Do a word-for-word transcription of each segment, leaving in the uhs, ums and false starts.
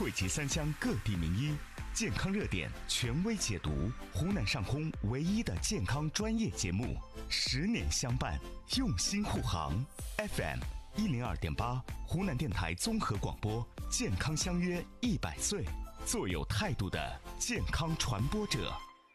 汇集三湘各地名医，健康热点权威解读，湖南上空唯一的健康专业节目，十年相伴，用心护航。F M 一零二点八，湖南电台综合广播，健康相约一百岁，做有态度的健康传播者。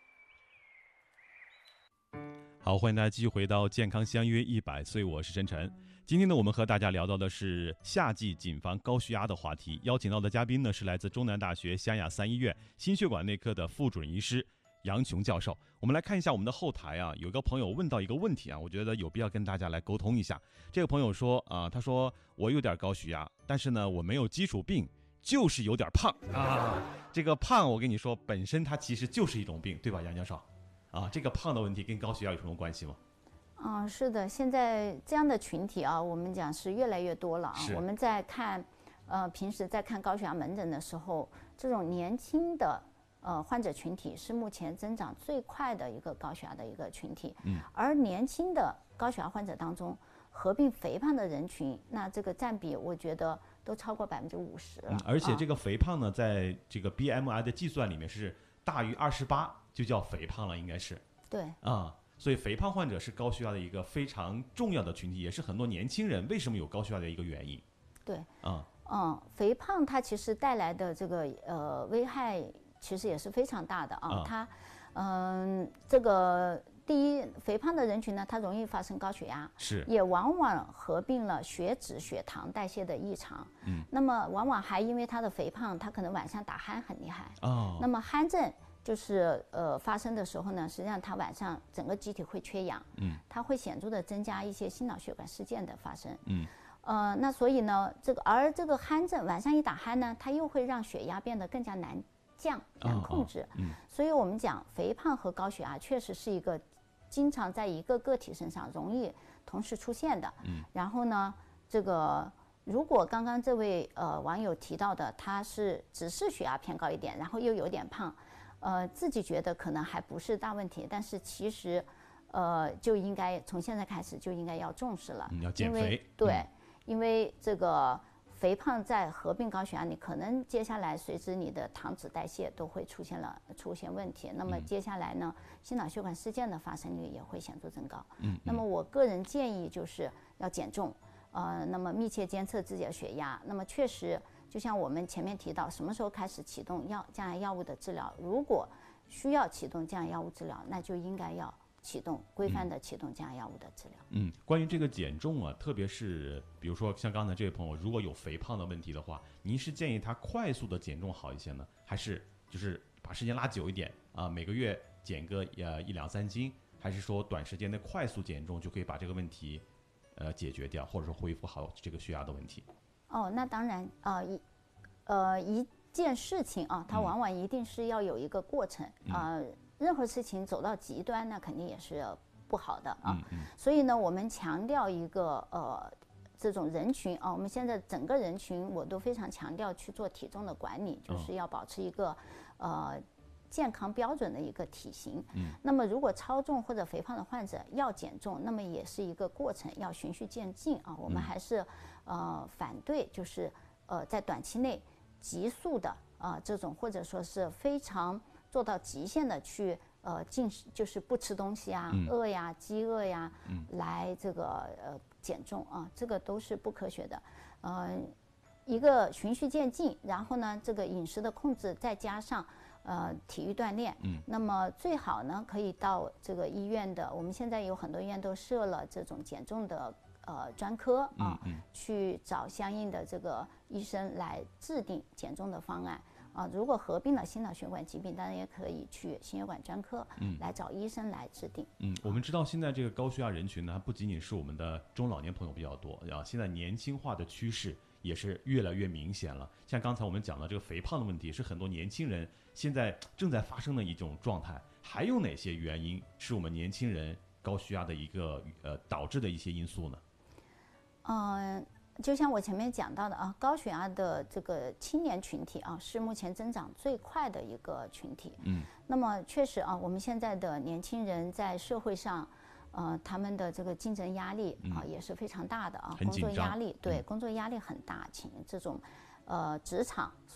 好，欢迎大家继续回到健康相约一百岁，我是晨晨。今天呢，我们和大家聊到的是夏季谨防高血压的话题，邀请到的嘉宾呢是来自中南大学湘雅三医院心血管内科的副主任医师杨琼教授。我们来看一下我们的后台啊，有一个朋友问到一个问题啊，我觉得有必要跟大家来沟通一下。这个朋友说啊、呃，他说我有点高血压，但是呢我没有基础病，就是有点胖啊。这个胖我跟你说，本身它其实就是一种病，对吧，杨教授？啊，这个胖的问题跟高血压有什么关系吗？ 嗯，是的，现在这样的群体啊，我们讲是越来越多了啊。我们在看，呃，平时在看高血压门诊的时候，这种年轻的呃患者群体是目前增长最快的一个高血压的一个群体。嗯，而年轻的高血压患者当中，合并肥胖的人群，那这个占比我觉得都超过百分之五十了、嗯。 而且这个肥胖呢，在这个 B M I 的计算里面是大于二十八就叫肥胖了，应该是。 对。 啊。所以肥胖患者是高血压的一个非常重要的群体，也是很多年轻人为什么有高血压的一个原因。 对， 啊， 嗯，肥胖它其实带来的这个呃危害其实也是非常大的啊。啊它，嗯、呃，这个第一，肥胖的人群呢，它容易发生高血压， 是， 也往往合并了血脂、血糖代谢的异常。嗯，那么往往还因为他的肥胖，他可能晚上打鼾很厉害。哦，那么鼾症。就是呃发生的时候呢，实际上它晚上整个机体会缺氧，嗯，它会显著的增加一些心脑血管事件的发生，嗯，呃，那所以呢，这个而这个鼾症晚上一打鼾呢，它又会让血压变得更加难降、难控制，哦哦嗯，所以我们讲肥胖和高血压确实是一个经常在一个个体身上容易同时出现的，嗯，然后呢，这个如果刚刚这位呃网友提到的，他是只是血压偏高一点，然后又有点胖。呃，自己觉得可能还不是大问题，但是其实，呃，就应该从现在开始就应该要重视了， 嗯、要减肥。 对、嗯，因为这个肥胖在合并高血压，你可能接下来随之你的糖脂代谢都会出现了出现问题，那么接下来呢，心脑血管事件的发生率也会显著增高。嗯，那么我个人建议就是要减重，呃，那么密切监测自己的血压，那么确实。就像我们前面提到，什么时候开始启动药降压药物的治疗？如果需要启动降压药物治疗，那就应该要启动规范的启动降压药物的治疗。 嗯，关于这个减重啊，特别是比如说像刚才这位朋友，如果有肥胖的问题的话，您是建议他快速的减重好一些呢，还是就是把时间拉久一点啊，每个月减个呃一两三斤，还是说短时间内快速减重就可以把这个问题呃解决掉，或者说恢复好这个血压的问题？ 哦，那当然啊，一呃一件事情啊，它往往一定是要有一个过程啊、嗯呃。任何事情走到极端，那肯定也是不好的啊。嗯嗯、所以呢，我们强调一个呃这种人群啊，我们现在整个人群我都非常强调去做体重的管理，就是要保持一个呃健康标准的一个体型。嗯。那么，如果超重或者肥胖的患者要减重，那么也是一个过程，要循序渐进啊。我们还是。呃，反对就是呃，在短期内急速的啊、呃、这种，或者说是非常做到极限的去呃进食，就是不吃东西啊、嗯、饿呀、饥饿呀，嗯、来这个呃减重啊，这个都是不科学的。呃，一个循序渐进，然后呢，这个饮食的控制，再加上呃体育锻炼，嗯，那么最好呢可以到这个医院的，我们现在有很多医院都设了这种减重的。呃，专科啊，嗯嗯、去找相应的这个医生来制定减重的方案啊。如果合并了心脑血管疾病，当然也可以去心血管专科，嗯，来找医生来制定。 嗯，我们知道现在这个高血压人群呢，不仅仅是我们的中老年朋友比较多啊，现在年轻化的趋势也是越来越明显了。像刚才我们讲的这个肥胖的问题，是很多年轻人现在正在发生的一种状态。还有哪些原因是我们年轻人高血压的一个呃导致的一些因素呢？ 嗯，就像我前面讲到的啊，高血压的这个青年群体啊，是目前增长最快的一个群体。嗯，那么确实啊，我们现在的年轻人在社会上，呃，他们的这个竞争压力啊、嗯、也是非常大的啊，工作压力对、嗯、工作压力很大，请这种呃职场